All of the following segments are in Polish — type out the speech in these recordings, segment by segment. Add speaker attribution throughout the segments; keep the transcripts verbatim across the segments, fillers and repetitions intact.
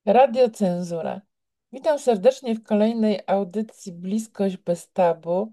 Speaker 1: Radiocenzura. Witam serdecznie w kolejnej audycji Bliskość bez tabu.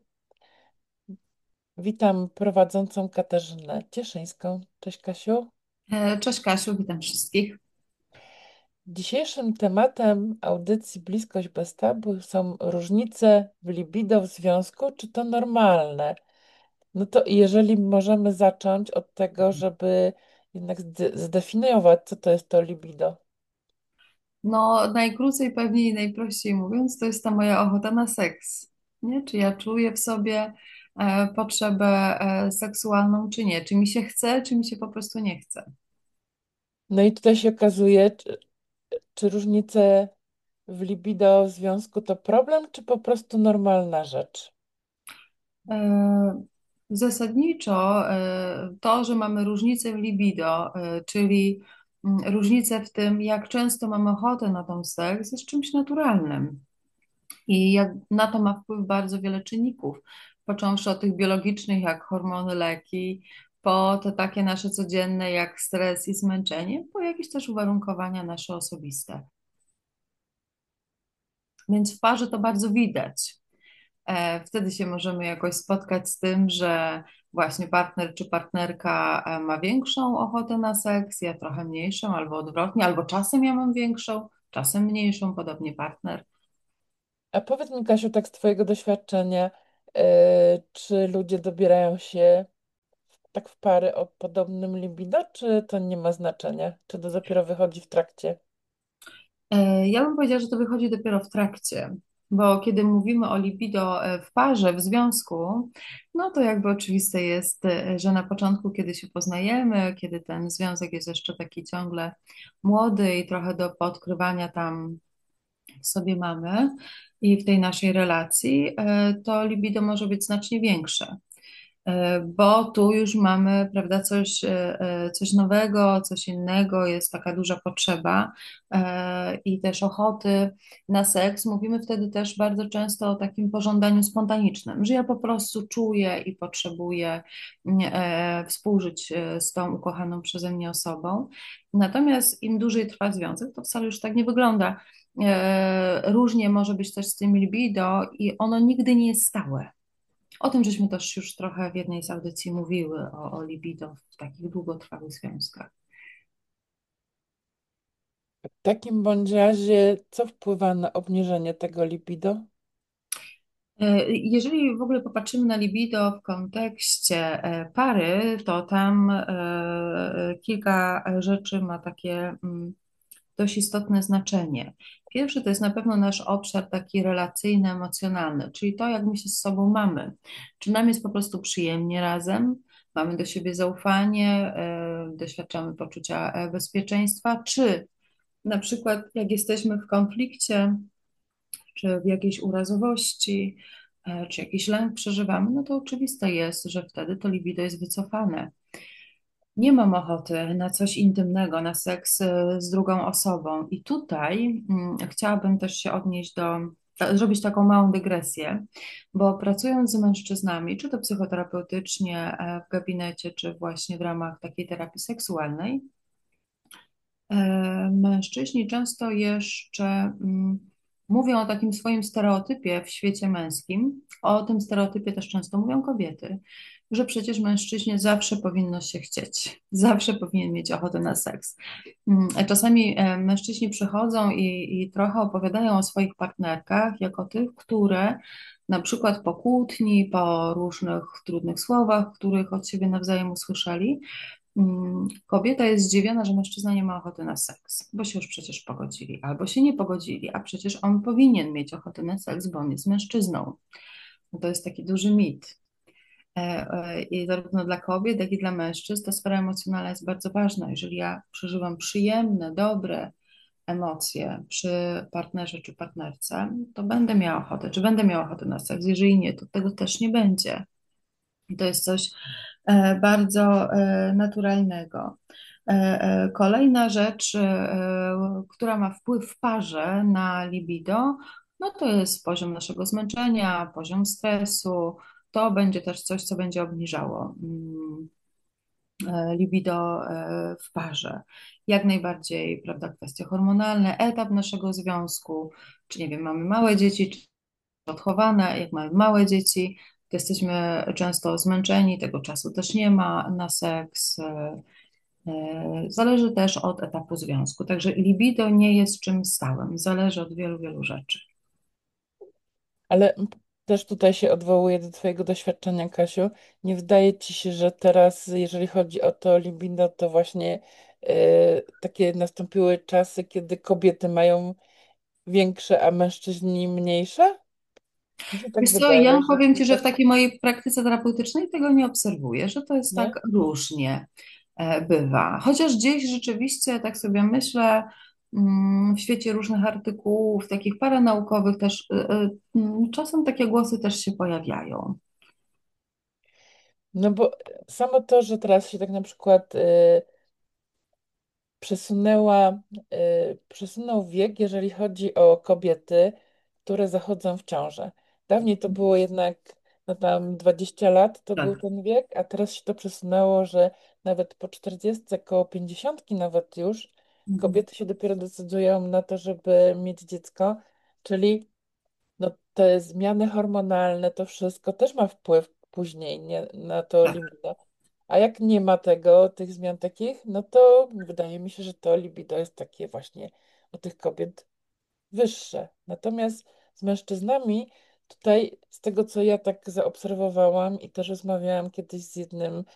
Speaker 1: Witam prowadzącą Katarzynę Cieszyńską. Cześć Kasiu.
Speaker 2: E, Cześć Kasiu, witam wszystkich.
Speaker 1: Dzisiejszym tematem audycji Bliskość bez tabu są różnice w libido w związku. Czy to normalne? No to jeżeli możemy zacząć od tego, żeby jednak zde- zdefiniować, co to jest to libido.
Speaker 2: No, najkrócej pewnie i najprościej mówiąc, to jest ta moja ochota na seks. Nie? Czy ja czuję w sobie e, potrzebę e, seksualną, czy nie? Czy mi się chce, czy mi się po prostu nie chce?
Speaker 1: No i tutaj się okazuje, czy, czy różnice w libido w związku to problem, czy po prostu normalna rzecz?
Speaker 2: E, Zasadniczo e, to, że mamy różnicę w libido, e, czyli mm, różnicę w tym, jak często mamy ochotę na tą seks, jest czymś naturalnym. I jak na to ma wpływ bardzo wiele czynników, począwszy od tych biologicznych, jak hormony, leki, po te takie nasze codzienne, jak stres i zmęczenie, po jakieś też uwarunkowania nasze osobiste. Więc w parze to bardzo widać. E, Wtedy się możemy jakoś spotkać z tym, że właśnie partner czy partnerka e, ma większą ochotę na seks, ja trochę mniejszą, albo odwrotnie, albo czasem ja mam większą, czasem mniejszą, podobnie partner.
Speaker 1: A powiedz mi, Kasiu, tak z Twojego doświadczenia, yy, czy ludzie dobierają się tak w pary o podobnym libido, czy to nie ma znaczenia? Czy to dopiero wychodzi w trakcie?
Speaker 2: E, Ja bym powiedziała, że to wychodzi dopiero w trakcie, bo kiedy mówimy o libido e, w parze, w związku, no to jakby oczywiste jest, e, że na początku, kiedy się poznajemy, kiedy ten związek jest jeszcze taki ciągle młody i trochę do podkrywania tam w sobie mamy i w tej naszej relacji, e, to libido może być znacznie większe. E, bo tu już mamy, prawda, coś, e, e, coś nowego, coś innego, jest taka duża potrzeba e, i też ochoty na seks. Mówimy wtedy też bardzo często o takim pożądaniu spontanicznym, że ja po prostu czuję i potrzebuję e, współżyć e, z tą ukochaną przeze mnie osobą. Natomiast im dłużej trwa związek, to wcale już tak nie wygląda. E, Różnie może być też z tym libido i ono nigdy nie jest stałe. O tym żeśmy też już trochę w jednej z audycji mówiły, o, o libido w takich długotrwałych związkach.
Speaker 1: W takim bądź razie, co wpływa na obniżenie tego libido?
Speaker 2: E, Jeżeli w ogóle popatrzymy na libido w kontekście e, pary, to tam e, kilka rzeczy ma takie mm, dość istotne znaczenie. Pierwszy to jest na pewno nasz obszar taki relacyjny, emocjonalny, czyli to, jak my się z sobą mamy. Czy nam jest po prostu przyjemnie razem, mamy do siebie zaufanie, e, doświadczamy poczucia e, bezpieczeństwa, czy na przykład jak jesteśmy w konflikcie, czy w jakiejś urazowości, e, czy jakiś lęk przeżywamy, no to oczywiste jest, że wtedy to libido jest wycofane. Nie mam ochoty na coś intymnego, na seks e, z drugą osobą. I tutaj mm, chciałabym też się odnieść do, ta- zrobić taką małą dygresję, bo pracując z mężczyznami, czy to psychoterapeutycznie e, w gabinecie, czy właśnie w ramach takiej terapii seksualnej, e, mężczyźni często jeszcze mm, mówią o takim swoim stereotypie w świecie męskim. O tym stereotypie też często mówią kobiety, że przecież mężczyźnie zawsze powinno się chcieć, zawsze powinien mieć ochotę na seks. Mm, Czasami e, mężczyźni przychodzą i, i trochę opowiadają o swoich partnerkach jako tych, które na przykład po kłótni, po różnych trudnych słowach, których od siebie nawzajem usłyszeli, mm, kobieta jest zdziwiona, że mężczyzna nie ma ochoty na seks, bo się już przecież pogodzili, albo się nie pogodzili, a przecież on powinien mieć ochotę na seks, bo on jest mężczyzną. No to jest taki duży mit. E, e, I zarówno dla kobiet, jak i dla mężczyzn ta sfera emocjonalna jest bardzo ważna. Jeżeli ja przeżywam przyjemne, dobre emocje przy partnerze czy partnerce, to będę miała ochotę, czy będę miała ochotę na seks. Jeżeli nie, to tego też nie będzie. I to jest coś e, bardzo e, naturalnego. E, e, Kolejna rzecz, e, która ma wpływ w parze na libido, no to jest poziom naszego zmęczenia, poziom stresu. To będzie też coś, co będzie obniżało mm, e, libido e, w parze. Jak najbardziej, prawda, kwestie hormonalne, etap naszego związku, czy nie wiem, mamy małe dzieci, czy odchowane, jak mamy małe dzieci, to jesteśmy często zmęczeni, tego czasu też nie ma na seks. e, e, Zależy też od etapu związku. Także libido nie jest czymś stałym, zależy od wielu, wielu rzeczy.
Speaker 1: Ale też tutaj się odwołuję do Twojego doświadczenia, Kasiu. Nie wydaje Ci się, że teraz, jeżeli chodzi o to libido, to właśnie e, takie nastąpiły czasy, kiedy kobiety mają większe, a mężczyźni mniejsze? Mi się tak
Speaker 2: Wiesz co, ja
Speaker 1: wydaje, że
Speaker 2: powiem Ci, że w
Speaker 1: tak,
Speaker 2: takiej mojej praktyce terapeutycznej tego nie obserwuję, że to jest
Speaker 1: nie?
Speaker 2: tak różnie e, bywa. Chociaż gdzieś rzeczywiście, tak sobie myślę, mm, w świecie różnych artykułów, takich paranaukowych też, e, e, mm, czasem takie głosy też się pojawiają.
Speaker 1: No bo samo to, że teraz się tak na przykład e, przesunęła, y, przesunął wiek, jeżeli chodzi o kobiety, które zachodzą w ciążę. Dawniej to było jednak, no tam dwadzieścia lat to był
Speaker 2: Tak.
Speaker 1: ten wiek, a teraz się to przesunęło, że nawet po czterdziestce, koło pięćdziesiątki nawet już,
Speaker 2: Mhm.
Speaker 1: kobiety się dopiero decydują na to, żeby mieć dziecko, czyli no, te zmiany hormonalne, to wszystko też ma wpływ później nie, na to
Speaker 2: Tak.
Speaker 1: libido. A jak nie ma tego, tych zmian takich, no to wydaje mi się, że to libido jest takie właśnie u tych kobiet wyższe. Natomiast z mężczyznami tutaj, z tego co ja tak zaobserwowałam i też rozmawiałam kiedyś z jednym